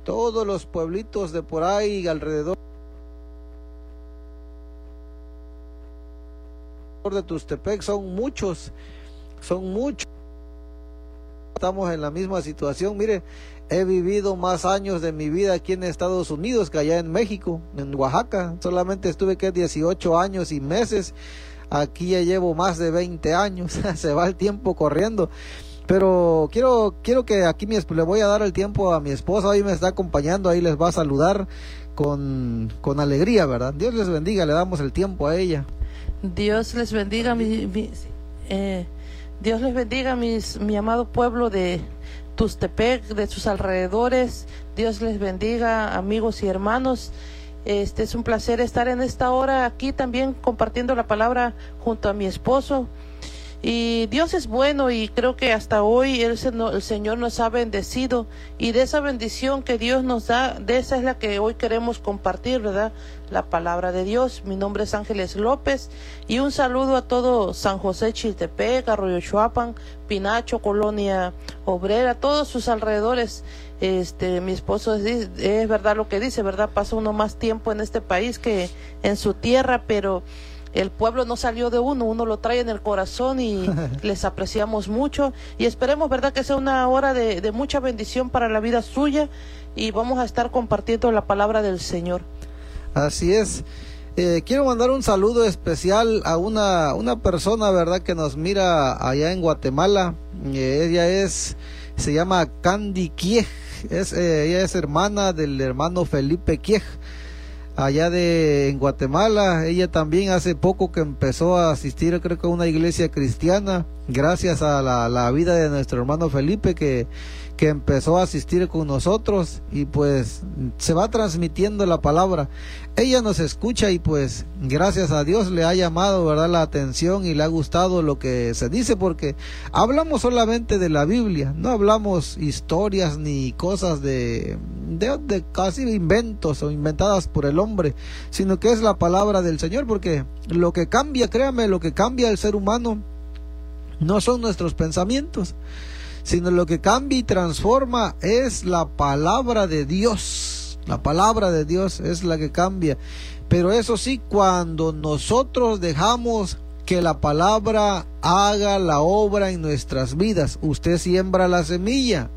todos los pueblitos de por ahí alrededor de Tustepec son muchos. Estamos en la misma situación. Mire, he vivido más años de mi vida aquí en Estados Unidos que allá en México, en Oaxaca. Solamente estuve 18 años y meses. Aquí ya llevo más de 20 años. Se va el tiempo corriendo. Pero quiero que aquí le voy a dar el tiempo a mi esposa. Hoy me está acompañando, ahí les va a saludar con alegría, ¿verdad? Dios les bendiga, le damos el tiempo a ella. Dios les bendiga, Dios les bendiga mi amado pueblo de Tustepec, de sus alrededores. Dios les bendiga, amigos y hermanos. Es un placer estar en esta hora aquí también compartiendo la palabra junto a mi esposo. Y Dios es bueno, y creo que hasta hoy el Señor nos ha bendecido, y de esa bendición que Dios nos da, de esa es la que hoy queremos compartir, ¿verdad? La palabra de Dios. Mi nombre es Ángeles López, y un saludo a todo San José Chiltepec, Arroyo Chuapan, Pinacho, Colonia Obrera, todos sus alrededores. Mi esposo es verdad lo que dice, ¿verdad? Pasa uno más tiempo en este país que en su tierra, pero el pueblo no salió de uno lo trae en el corazón, y les apreciamos mucho, y esperemos, ¿verdad?, que sea una hora de mucha bendición para la vida suya, y vamos a estar compartiendo la palabra del Señor. Así es. Quiero mandar un saludo especial a una persona, ¿verdad?, que nos mira allá en Guatemala. Ella se llama Candy Kiej. Ella es hermana del hermano Felipe Kiej, allá en Guatemala. Ella también hace poco que empezó a asistir, creo que a una iglesia cristiana, gracias a la vida de nuestro hermano Felipe, que empezó a asistir con nosotros, y pues se va transmitiendo la palabra. Ella nos escucha, y pues gracias a Dios le ha llamado, ¿verdad?, la atención, y le ha gustado lo que se dice, porque hablamos solamente de la Biblia, no hablamos historias ni cosas de casi inventos o inventadas por el hombre, sino que es la palabra del Señor, porque lo que cambia, créame, lo que cambia el ser humano no son nuestros pensamientos, sino lo que cambia y transforma es la palabra de Dios. La palabra de Dios es la que cambia. Pero eso sí, cuando nosotros dejamos que la palabra haga la obra en nuestras vidas. Usted siembra la semilla.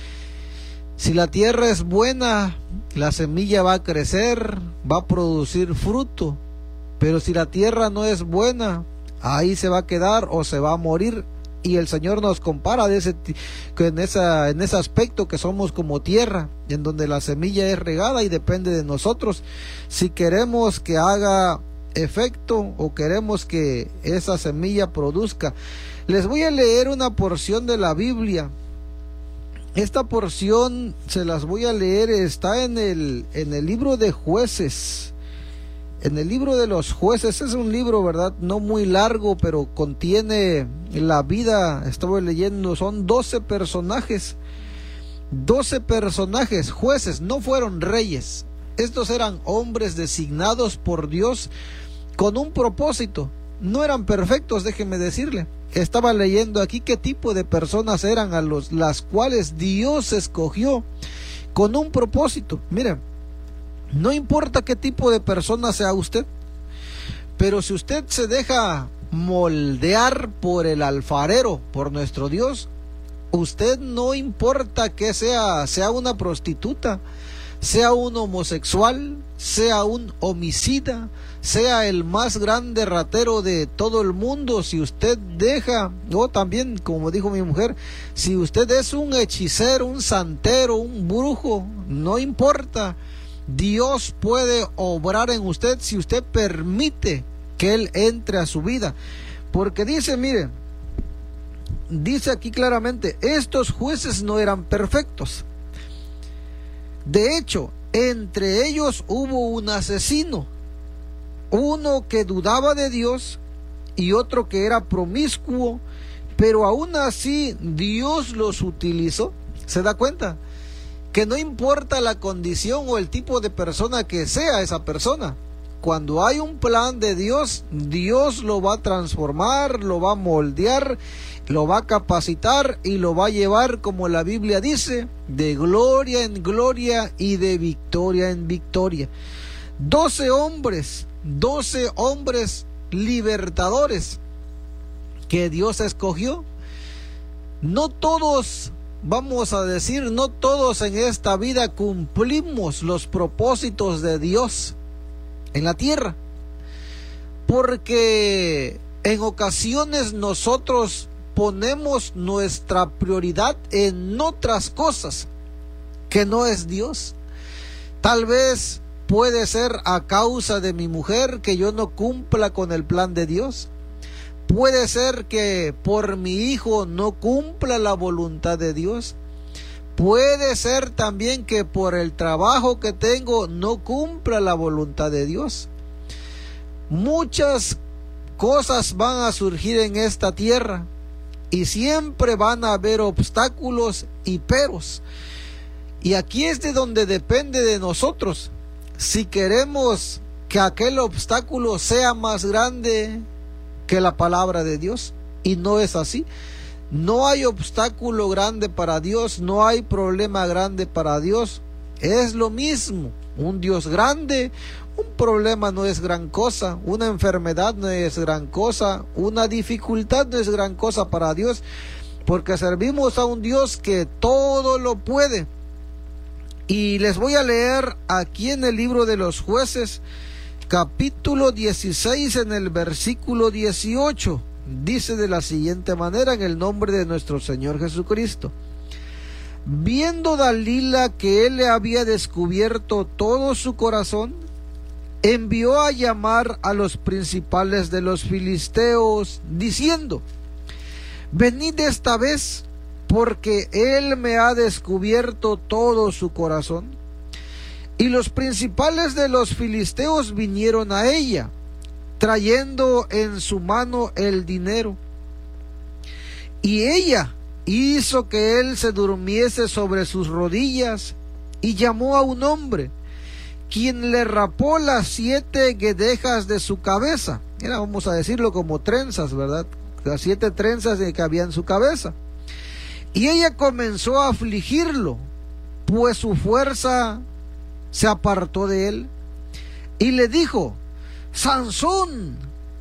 Si la tierra es buena, la semilla va a crecer, va a producir fruto. Pero si la tierra no es buena, ahí se va a quedar o se va a morir. Y el Señor nos compara en ese aspecto, que somos como tierra, en donde la semilla es regada y depende de nosotros si queremos que haga efecto o queremos que esa semilla produzca. Les voy a leer una porción de la Biblia. Esta porción se las voy a leer, está en el libro de Jueces. En el libro de los Jueces. Es un libro, ¿verdad?, no muy largo, pero contiene la vida. Estaba leyendo, son 12 personajes. 12 personajes, jueces, no fueron reyes. Estos eran hombres designados por Dios con un propósito. No eran perfectos, déjeme decirle. Estaba leyendo aquí qué tipo de personas eran las cuales Dios escogió con un propósito. Miren, no importa qué tipo de persona sea usted, pero si usted se deja moldear por el alfarero, por nuestro Dios, usted, no importa que sea una prostituta, sea un homosexual, sea un homicida, sea el más grande ratero de todo el mundo, si usted deja, o también, como dijo mi mujer, si usted es un hechicero, un santero, un brujo, no importa, Dios puede obrar en usted si usted permite que Él entre a su vida. Porque dice, mire, dice aquí claramente, estos jueces no eran perfectos. De hecho, entre ellos hubo un asesino, uno que dudaba de Dios y otro que era promiscuo, pero aún así Dios los utilizó. ¿Se da cuenta? Que no importa la condición o el tipo de persona que sea esa persona, cuando hay un plan de Dios, Dios lo va a transformar, lo va a moldear, lo va a capacitar y lo va a llevar, como la Biblia dice, de gloria en gloria y de victoria en victoria. 12 hombres libertadores que Dios escogió. No todos, vamos a decir, no todos en esta vida cumplimos los propósitos de Dios en la tierra, porque en ocasiones nosotros ponemos nuestra prioridad en otras cosas que no es Dios. Tal vez puede ser a causa de mi mujer que yo no cumpla con el plan de Dios. Puede ser que por mi hijo no cumpla la voluntad de Dios. Puede ser también que por el trabajo que tengo no cumpla la voluntad de Dios. Muchas cosas van a surgir en esta tierra y siempre van a haber obstáculos y peros. Y aquí es de donde depende de nosotros si queremos que aquel obstáculo sea más grande que la palabra de Dios. Y no es así. No hay obstáculo grande para Dios, no hay problema grande para Dios. Es lo mismo. Un Dios grande, un problema no es gran cosa, una enfermedad no es gran cosa, una dificultad no es gran cosa para Dios, porque servimos a un Dios que todo lo puede. Y les voy a leer aquí en el libro de los Jueces, capítulo 16, en el versículo 18. Dice de la siguiente manera, en el nombre de nuestro Señor Jesucristo: viendo Dalila que él le había descubierto todo su corazón, envió a llamar a los principales de los filisteos, diciendo: venid esta vez, porque él me ha descubierto todo su corazón. Y los principales de los filisteos vinieron a ella, trayendo en su mano el dinero. Y ella hizo que él se durmiese sobre sus rodillas, y llamó a un hombre, quien le rapó las 7 guedejas de su cabeza. Era, vamos a decirlo, como trenzas, ¿verdad? Las 7 trenzas que había en su cabeza. Y ella comenzó a afligirlo, pues su fuerza se apartó de él. Y le dijo: Sansón,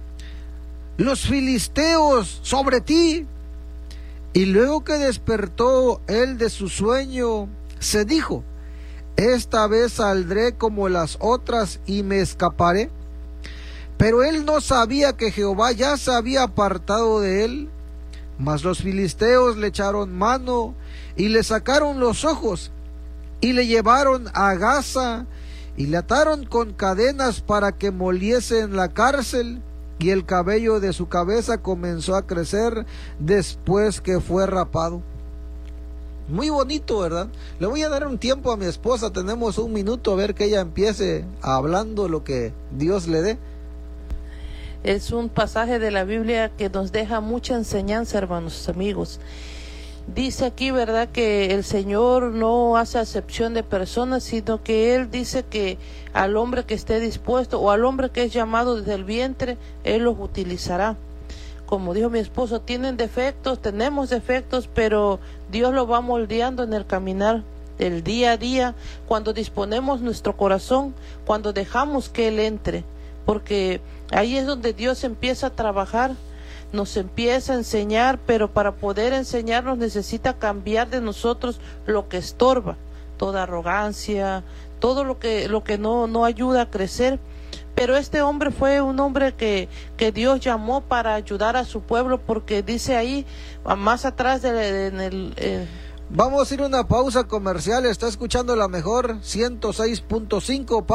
los filisteos sobre ti. Y luego que despertó él de su sueño, se dijo: esta vez saldré como las otras y me escaparé. Pero él no sabía que Jehová ya se había apartado de él. Mas los filisteos le echaron mano y le sacaron los ojos y le llevaron a Gaza y le ataron con cadenas para que moliese en la cárcel, y el cabello de su cabeza comenzó a crecer después que fue rapado. Muy bonito, ¿verdad? Le voy a dar un tiempo a mi esposa, tenemos un minuto, a ver que ella empiece hablando lo que Dios le dé. Es un pasaje de la Biblia que nos deja mucha enseñanza, hermanos amigos. Dice aquí, ¿verdad?, que el Señor no hace acepción de personas, sino que Él dice que al hombre que esté dispuesto, o al hombre que es llamado desde el vientre, Él los utilizará. Como dijo mi esposo, tienen defectos, tenemos defectos, pero Dios lo va moldeando en el caminar del día a día, cuando disponemos nuestro corazón, cuando dejamos que Él entre, porque ahí es donde Dios empieza a trabajar, nos empieza a enseñar, pero para poder enseñarnos necesita cambiar de nosotros lo que estorba, toda arrogancia, todo lo que no ayuda a crecer. Pero este hombre fue un hombre que Dios llamó para ayudar a su pueblo, porque dice ahí, más atrás Vamos a ir a una pausa comercial. Está escuchando la mejor 106.5.